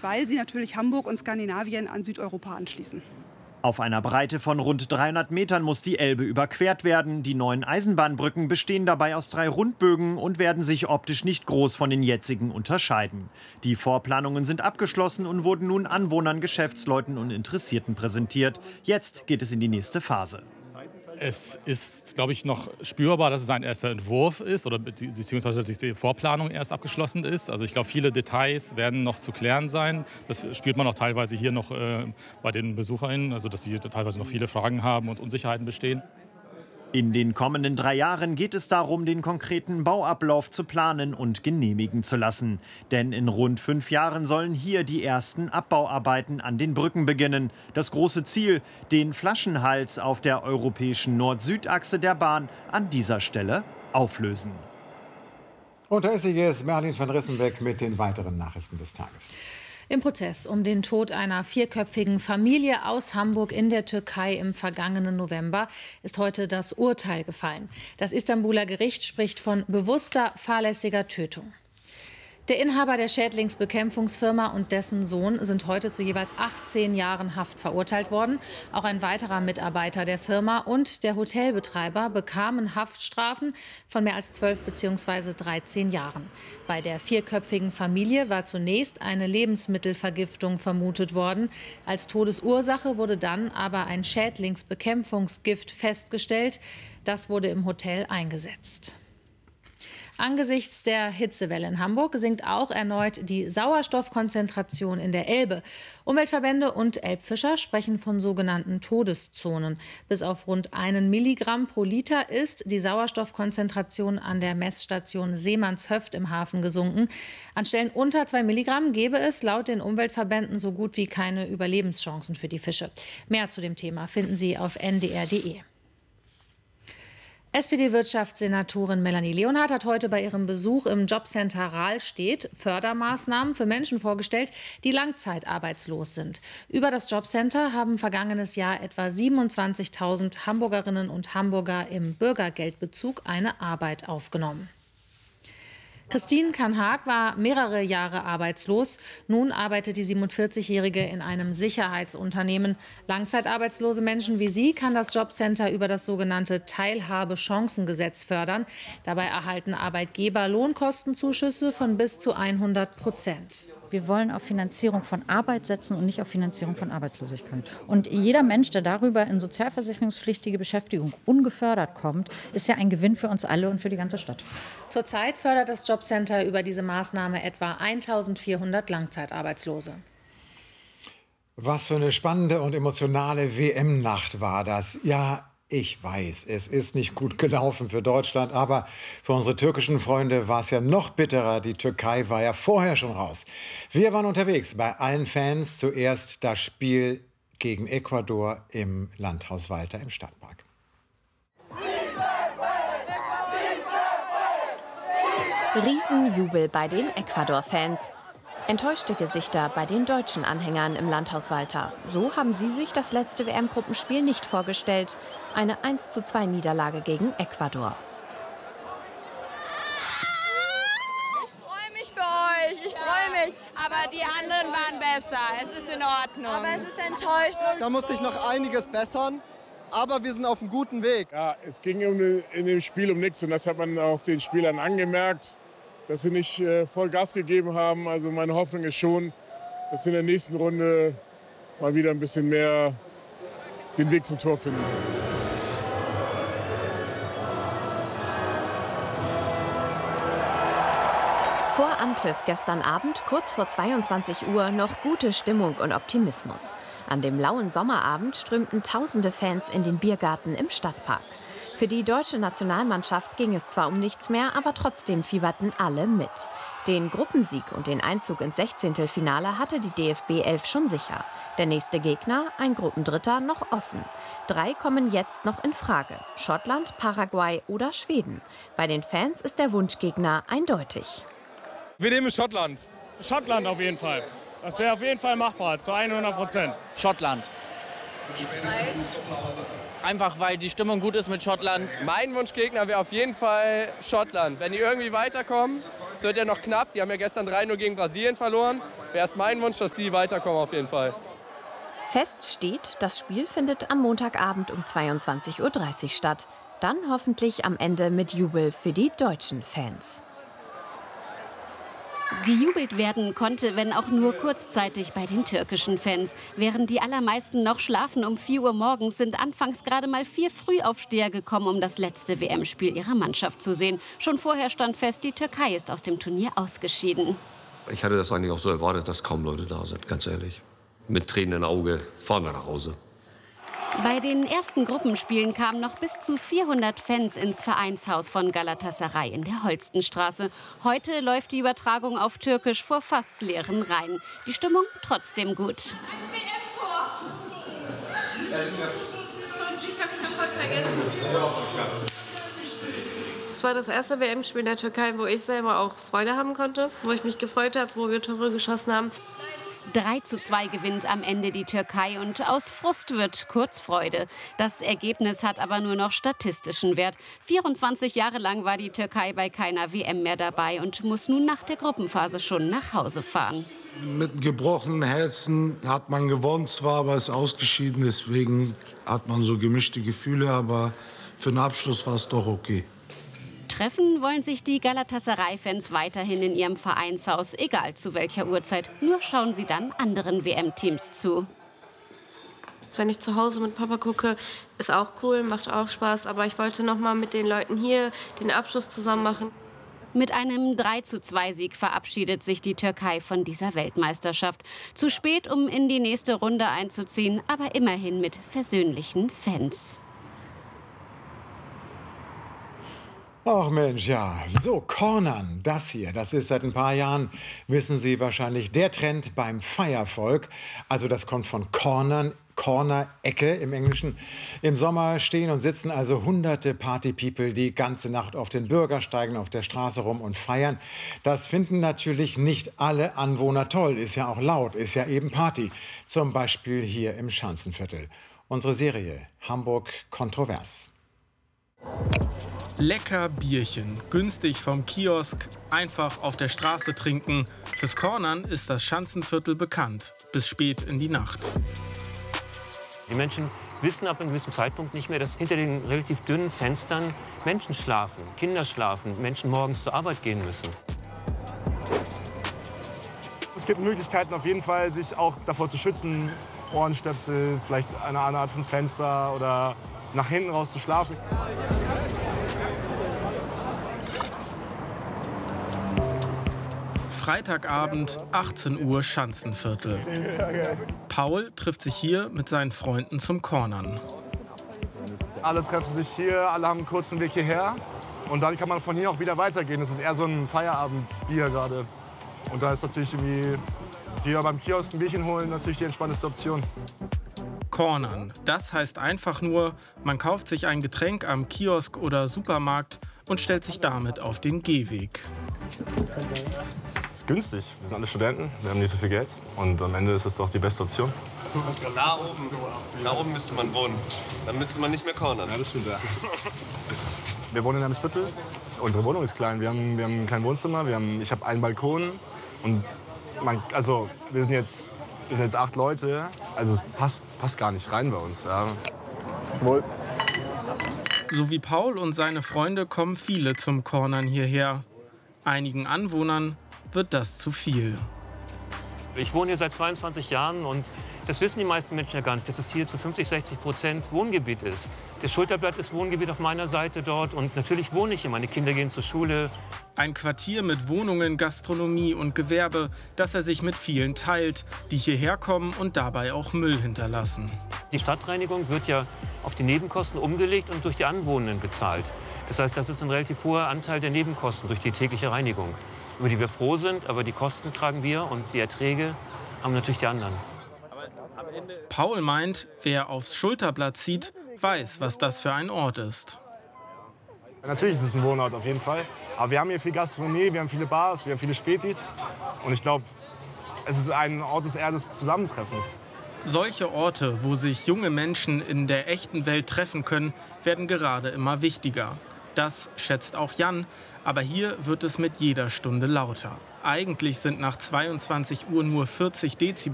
weil sie natürlich Hamburg und Skandinavien an Südeuropa anschließen. Auf einer Breite von rund 300 Metern muss die Elbe überquert werden. Die neuen Eisenbahnbrücken bestehen dabei aus 3 Rundbögen und werden sich optisch nicht groß von den jetzigen unterscheiden. Die Vorplanungen sind abgeschlossen und wurden nun Anwohnern, Geschäftsleuten und Interessierten präsentiert. Jetzt geht es in die nächste Phase. Es ist, glaube ich, noch spürbar, dass es ein erster Entwurf ist oder beziehungsweise dass die Vorplanung erst abgeschlossen ist. Also ich glaube, viele Details werden noch zu klären sein. Das spürt man auch teilweise hier noch bei den BesucherInnen, also dass sie teilweise noch viele Fragen haben und Unsicherheiten bestehen. In den kommenden 3 Jahren geht es darum, den konkreten Bauablauf zu planen und genehmigen zu lassen. Denn in rund 5 Jahren sollen hier die ersten Abbauarbeiten an den Brücken beginnen. Das große Ziel, den Flaschenhals auf der europäischen Nord-Süd-Achse der Bahn an dieser Stelle auflösen. Und da ist sie jetzt, Merlin van Rissenbeck mit den weiteren Nachrichten des Tages. Im Prozess um den Tod einer 4-köpfigen Familie aus Hamburg in der Türkei im vergangenen November ist heute das Urteil gefallen. Das Istanbuler Gericht spricht von bewusster, fahrlässiger Tötung. Der Inhaber der Schädlingsbekämpfungsfirma und dessen Sohn sind heute zu jeweils 18 Jahren Haft verurteilt worden. Auch ein weiterer Mitarbeiter der Firma und der Hotelbetreiber bekamen Haftstrafen von mehr als 12 bzw. 13 Jahren. Bei der 4-köpfigen Familie war zunächst eine Lebensmittelvergiftung vermutet worden. Als Todesursache wurde dann aber ein Schädlingsbekämpfungsgift festgestellt. Das wurde im Hotel eingesetzt. Angesichts der Hitzewelle in Hamburg sinkt auch erneut die Sauerstoffkonzentration in der Elbe. Umweltverbände und Elbfischer sprechen von sogenannten Todeszonen. Bis auf rund 1 Milligramm pro Liter ist die Sauerstoffkonzentration an der Messstation Seemannshöft im Hafen gesunken. An Stellen unter 2 Milligramm gäbe es laut den Umweltverbänden so gut wie keine Überlebenschancen für die Fische. Mehr zu dem Thema finden Sie auf ndr.de. SPD-Wirtschaftssenatorin Melanie Leonhardt hat heute bei ihrem Besuch im Jobcenter Rahlstedt Fördermaßnahmen für Menschen vorgestellt, die langzeitarbeitslos sind. Über das Jobcenter haben vergangenes Jahr etwa 27.000 Hamburgerinnen und Hamburger im Bürgergeldbezug eine Arbeit aufgenommen. Christine Kanhag war mehrere Jahre arbeitslos. Nun arbeitet die 47-Jährige in einem Sicherheitsunternehmen. Langzeitarbeitslose Menschen wie sie kann das Jobcenter über das sogenannte Teilhabechancengesetz fördern. Dabei erhalten Arbeitgeber Lohnkostenzuschüsse von bis zu 100%. Wir wollen auf Finanzierung von Arbeit setzen und nicht auf Finanzierung von Arbeitslosigkeit. Und jeder Mensch, der darüber in sozialversicherungspflichtige Beschäftigung ungefördert kommt, ist ja ein Gewinn für uns alle und für die ganze Stadt. Zurzeit fördert das Jobcenter über diese Maßnahme etwa 1.400 Langzeitarbeitslose. Was für eine spannende und emotionale WM-Nacht war das. Ja, ich weiß, es ist nicht gut gelaufen für Deutschland, aber für unsere türkischen Freunde war es ja noch bitterer. Die Türkei war ja vorher schon raus. Wir waren unterwegs bei allen Fans. Zuerst das Spiel gegen Ecuador im Landhaus Walter im Stadtpark. Riesenjubel bei den Ecuador-Fans. Enttäuschte Gesichter bei den deutschen Anhängern im Landhaus Walter. So haben sie sich das letzte WM-Gruppenspiel nicht vorgestellt. Eine 1:2 Niederlage gegen Ecuador. Ich freue mich für euch, ich freue mich. Aber die anderen waren besser, es ist in Ordnung. Aber es ist enttäuschend. Da musste ich noch einiges bessern. Aber wir sind auf einem guten Weg. Ja, es ging in dem Spiel um nichts und das hat man auch den Spielern angemerkt, dass sie nicht voll Gas gegeben haben. Also meine Hoffnung ist schon, dass sie in der nächsten Runde mal wieder ein bisschen mehr den Weg zum Tor finden. Vor Anpfiff gestern Abend, kurz vor 22 Uhr, noch gute Stimmung und Optimismus. An dem lauen Sommerabend strömten tausende Fans in den Biergarten im Stadtpark. Für die deutsche Nationalmannschaft ging es zwar um nichts mehr, aber trotzdem fieberten alle mit. Den Gruppensieg und den Einzug ins 16. Finale hatte die DFB 11 schon sicher. Der nächste Gegner, ein Gruppendritter, noch offen. 3 kommen jetzt noch in Frage: Schottland, Paraguay oder Schweden. Bei den Fans ist der Wunschgegner eindeutig. Wir nehmen Schottland. Schottland auf jeden Fall. Das wäre auf jeden Fall machbar, zu 100%. Schottland. einfach weil die Stimmung gut ist mit Schottland. Mein Wunschgegner wäre auf jeden Fall Schottland. Wenn die irgendwie weiterkommen, es wird ja noch knapp, die haben ja gestern 3-0 gegen Brasilien verloren, wäre es mein Wunsch, dass die weiterkommen auf jeden Fall. Fest steht, das Spiel findet am Montagabend um 22:30 Uhr statt. Dann hoffentlich am Ende mit Jubel für die deutschen Fans. Gejubelt werden konnte, wenn auch nur kurzzeitig bei den türkischen Fans. Während die allermeisten noch schlafen um 4 Uhr morgens, sind anfangs gerade mal 4 Frühaufsteher gekommen, um das letzte WM-Spiel ihrer Mannschaft zu sehen. Schon vorher stand fest, die Türkei ist aus dem Turnier ausgeschieden. Ich hatte das eigentlich auch so erwartet, dass kaum Leute da sind, ganz ehrlich. Mit Tränen im Auge fahren wir nach Hause. Bei den ersten Gruppenspielen kamen noch bis zu 400 Fans ins Vereinshaus von Galatasaray in der Holstenstraße. Heute läuft die Übertragung auf Türkisch vor fast leeren Reihen. Die Stimmung trotzdem gut. Es war das erste WM-Spiel in der Türkei, wo ich selber auch Freude haben konnte, wo ich mich gefreut habe, wo wir Tore geschossen haben. 3:2 gewinnt am Ende die Türkei und aus Frust wird Kurzfreude. Das Ergebnis hat aber nur noch statistischen Wert. 24 Jahre lang war die Türkei bei keiner WM mehr dabei und muss nun nach der Gruppenphase schon nach Hause fahren. Mit gebrochenen Herzen hat man gewonnen zwar, aber ist ausgeschieden. Deswegen hat man so gemischte Gefühle, aber für den Abschluss war es doch okay. Treffen wollen sich die Galatasaray-Fans weiterhin in ihrem Vereinshaus, egal zu welcher Uhrzeit. Nur schauen sie dann anderen WM-Teams zu. Wenn ich zu Hause mit Papa gucke, ist auch cool, macht auch Spaß. Aber ich wollte noch mal mit den Leuten hier den Abschluss zusammen machen. Mit einem 3:2-Sieg verabschiedet sich die Türkei von dieser Weltmeisterschaft. Zu spät, um in die nächste Runde einzuziehen, aber immerhin mit versöhnlichen Fans. Ach Mensch, ja, so Cornern, das hier, das ist seit ein paar Jahren, wissen Sie wahrscheinlich, der Trend beim Feiervolk. Also das kommt von Cornern, Corner-Ecke im Englischen. Im Sommer stehen und sitzen also hunderte Party-People die ganze Nacht auf den Bürgersteigen auf der Straße rum und feiern. Das finden natürlich nicht alle Anwohner toll, ist ja auch laut, ist ja eben Party. Zum Beispiel hier im Schanzenviertel. Unsere Serie Hamburg kontrovers. Lecker Bierchen, günstig vom Kiosk, einfach auf der Straße trinken. Fürs Cornern ist das Schanzenviertel bekannt, bis spät in die Nacht. Die Menschen wissen ab einem gewissen Zeitpunkt nicht mehr, dass hinter den relativ dünnen Fenstern Menschen schlafen, Kinder schlafen, Menschen morgens zur Arbeit gehen müssen. Es gibt Möglichkeiten auf jeden Fall, sich auch davor zu schützen. Ohrenstöpsel, vielleicht eine andere Art von Fenster oder nach hinten raus zu schlafen. Freitagabend, 18 Uhr, Schanzenviertel. Paul trifft sich hier mit seinen Freunden zum Cornern. Alle treffen sich hier, alle haben einen kurzen Weg hierher. Und dann kann man von hier auch wieder weitergehen. Das ist eher so ein Feierabendbier gerade. Und da ist natürlich irgendwie hier beim Kiosk ein Bierchen holen natürlich die entspannteste Option. Cornern, das heißt einfach nur, man kauft sich ein Getränk am Kiosk oder Supermarkt und stellt sich damit auf den Gehweg. Das ist günstig. Wir sind alle Studenten, wir haben nicht so viel Geld. Und am Ende ist es doch die beste Option. Da oben müsste man wohnen. Dann müsste man nicht mehr cornern. Ja, das stimmt, ja. Wir wohnen in Eimsbüttel. Unsere Wohnung ist klein. Wir haben kein Wohnzimmer. Ich habe einen Balkon. Und wir sind jetzt 8 Leute. Also es passt gar nicht rein bei uns. Ja. Zum Wohl. So wie Paul und seine Freunde kommen viele zum Cornern hierher. Einigen Anwohnern wird das zu viel. Ich wohne hier seit 22 Jahren und das wissen die meisten Menschen ja gar nicht, dass es hier zu 50-60% Wohngebiet ist. Das Schulterblatt ist Wohngebiet auf meiner Seite dort und natürlich wohne ich hier. Meine Kinder gehen zur Schule. Ein Quartier mit Wohnungen, Gastronomie und Gewerbe, das er sich mit vielen teilt, die hierher kommen und dabei auch Müll hinterlassen. Die Stadtreinigung wird ja auf die Nebenkosten umgelegt und durch die Anwohner bezahlt. Das heißt, das ist ein relativ hoher Anteil der Nebenkosten durch die tägliche Reinigung, über die wir froh sind, aber die Kosten tragen wir und die Erträge haben natürlich die anderen. Paul meint, wer aufs Schulterblatt zieht, weiß, was das für ein Ort ist. Natürlich ist es ein Wohnort, auf jeden Fall. Aber wir haben hier viel Gastronomie, wir haben viele Bars, wir haben viele Spätis. Und ich glaube, es ist ein Ort des Zusammentreffens. Solche Orte, wo sich junge Menschen in der echten Welt treffen können, werden gerade immer wichtiger. Das schätzt auch Jan, aber hier wird es mit jeder Stunde lauter. Eigentlich sind nach 22 Uhr nur 40 Dezibel